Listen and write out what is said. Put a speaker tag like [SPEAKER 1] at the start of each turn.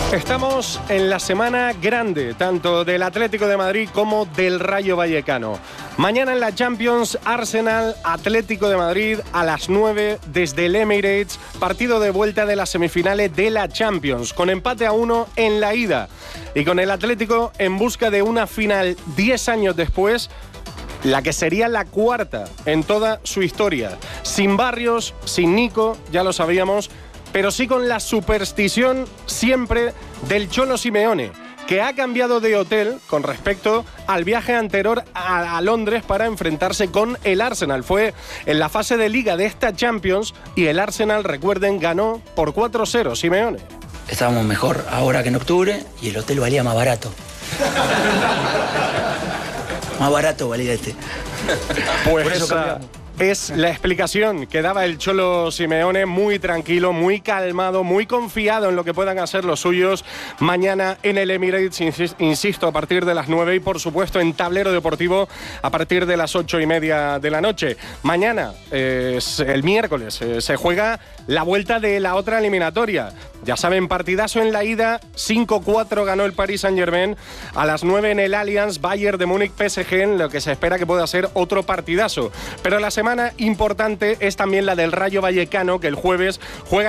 [SPEAKER 1] Estamos en la semana grande, tanto del Atlético de Madrid como del Rayo Vallecano. Mañana en la Champions, Arsenal, Atlético de Madrid a las 9 desde el Emirates, partido de vuelta de las semifinales de la Champions, con empate a 1 en la ida. Y con el Atlético en busca de una final 10 años después, la que sería la cuarta en toda su historia. Sin Barrios, sin Nico, ya lo sabíamos, pero sí con la superstición siempre del Cholo Simeone, que ha cambiado de hotel con respecto al viaje anterior a Londres para enfrentarse con el Arsenal. Fue en la fase de Liga de esta Champions y el Arsenal, recuerden, ganó por 4-0 Simeone.
[SPEAKER 2] Estábamos mejor ahora que en octubre y el hotel valía más barato. Más barato valía este.
[SPEAKER 1] Pues
[SPEAKER 2] por eso cambiamos.
[SPEAKER 1] Es la explicación que daba el Cholo Simeone, muy tranquilo, muy calmado, muy confiado en lo que puedan hacer los suyos mañana en el Emirates, insisto, a partir de las 9 y por supuesto en Tablero Deportivo a partir de las 8:30 de la noche. Mañana, el miércoles, se juega la vuelta de la otra eliminatoria. Ya saben, partidazo en la ida, 5-4 ganó el Paris Saint-Germain, a las 9 en el Allianz, Bayern de Múnich, PSG, en lo que se espera que pueda ser otro partidazo. Pero la semana importante es también la del Rayo Vallecano, que el jueves juega